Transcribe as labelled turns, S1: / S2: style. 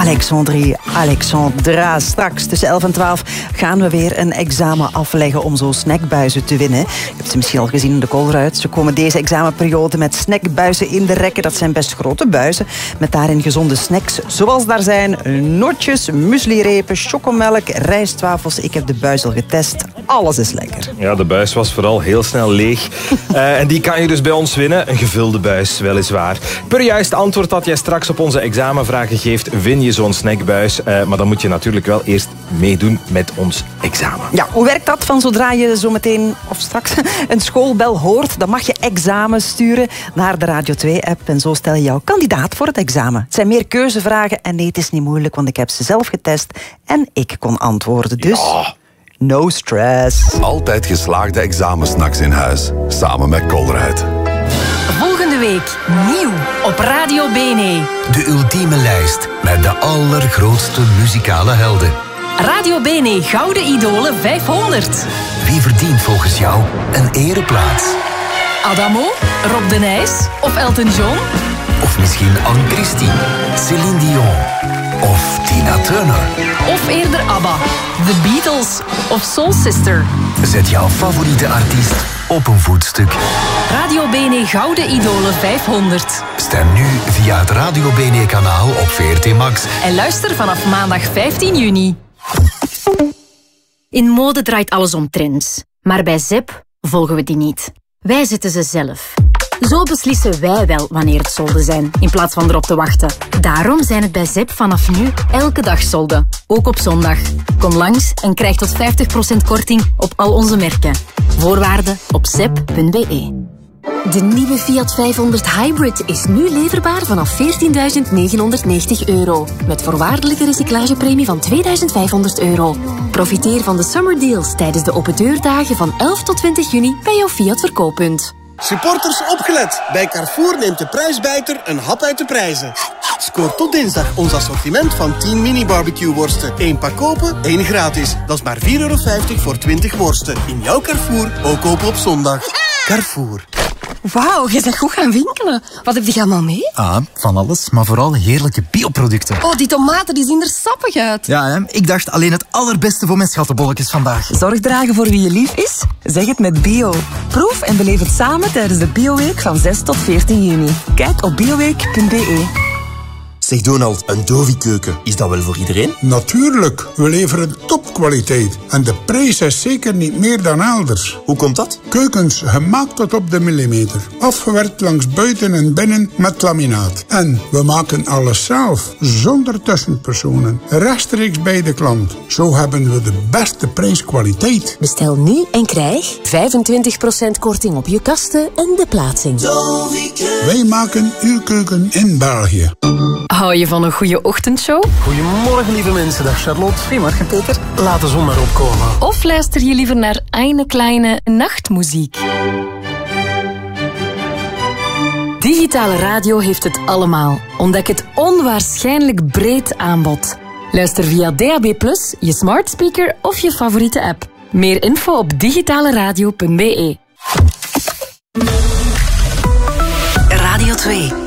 S1: Alexandra. Straks tussen 11 en 12 gaan we weer een examen afleggen om zo snackbuizen te winnen. Je hebt ze misschien al gezien in de Colruyt. Ze komen deze examenperiode met snackbuizen in de rekken. Dat zijn best grote buizen met daarin gezonde snacks. Zoals daar zijn nootjes, mueslirepen, chocomelk, rijstwafels. Ik heb de buis al getest. Alles is lekker.
S2: Ja, de buis was vooral heel snel leeg. En die kan je dus bij ons winnen. Een gevulde buis, weliswaar. Per juist antwoord dat jij straks op onze examenvragen geeft, win je zo'n snackbuis. Maar dan moet je natuurlijk wel eerst meedoen met ons examen.
S1: Ja, hoe werkt dat? Van zodra je zo meteen of straks een schoolbel hoort, dan mag je examen sturen naar de Radio 2-app. En zo stel je jou kandidaat voor het examen. Het zijn meer keuzevragen en nee, het is niet moeilijk, want ik heb ze zelf getest en ik kon antwoorden. Dus no stress.
S3: Altijd geslaagde examensnacks in huis, samen met Colruyt.
S4: Volgende week nieuw op Radio BNE.
S5: De ultieme lijst met de allergrootste muzikale helden.
S4: Radio BNE Gouden Idolen 500.
S5: Wie verdient volgens jou een ereplaats?
S4: Adamo, Rob de Nijs of Elton John?
S5: Of misschien Anne Christie, Céline Dion of Tina Turner?
S4: Of eerder ABBA, The Beatles of Soul Sister?
S5: Zet jouw favoriete artiest op een voetstuk.
S4: Radio BNE Gouden Idolen 500.
S5: Stem nu via het Radio BNE kanaal op VRT Max.
S4: En luister vanaf maandag 15 juni.
S6: In mode draait alles om trends. Maar bij ZEP volgen we die niet. Wij zetten ze zelf. Zo beslissen wij wel wanneer het solden zijn, in plaats van erop te wachten. Daarom zijn het bij ZEP vanaf nu elke dag solden. Ook op zondag. Kom langs en krijg tot 50% korting op al onze merken. Voorwaarden op zep.be.
S7: De nieuwe Fiat 500 Hybrid is nu leverbaar vanaf €14.990. Met voorwaardelijke recyclagepremie van €2.500. Profiteer van de summer deals tijdens de open deurdagen van 11 tot 20 juni bij jouw Fiat verkooppunt.
S8: Supporters opgelet. Bij Carrefour neemt de prijsbijter een hap uit de prijzen. Scoor tot dinsdag ons assortiment van 10 mini-barbecue worsten. 1 pak kopen, 1 gratis. Dat is maar €4,50 voor 20 worsten. In jouw Carrefour, ook kopen op zondag. Carrefour.
S7: Wauw, je bent goed gaan winkelen. Wat heb je allemaal mee?
S9: Van alles, maar vooral heerlijke bioproducten.
S7: Oh, die tomaten die zien er sappig uit.
S9: Ja, hè? Ik dacht alleen het allerbeste voor mijn schattenbolletjes vandaag.
S10: Zorg dragen voor wie je lief is? Zeg het met bio. Proef en beleef het samen tijdens de Bioweek van 6 tot 14 juni. Kijk op bioweek.be.
S11: Zeg Donald, een Dovi-keuken, is dat wel voor iedereen?
S12: Natuurlijk, we leveren topkwaliteit. En de prijs is zeker niet meer dan elders.
S11: Hoe komt dat?
S12: Keukens gemaakt tot op de millimeter. Afgewerkt langs buiten en binnen met laminaat. En we maken alles zelf, zonder tussenpersonen. Rechtstreeks bij de klant. Zo hebben we de beste prijskwaliteit.
S7: Bestel nu en krijg 25% korting op je kasten en de plaatsing.
S12: Wij maken uw keuken in België.
S4: Hou je van een goede ochtendshow?
S8: Goedemorgen, lieve mensen. Dag Charlotte.
S10: Goedemorgen, Peter.
S8: Laat de zon maar opkomen.
S4: Of luister je liever naar eine kleine nachtmuziek? Digitale radio heeft het allemaal. Ontdek het onwaarschijnlijk breed aanbod. Luister via DAB+, je smart speaker of je favoriete app. Meer info op digitaleradio.be.
S1: Radio 2.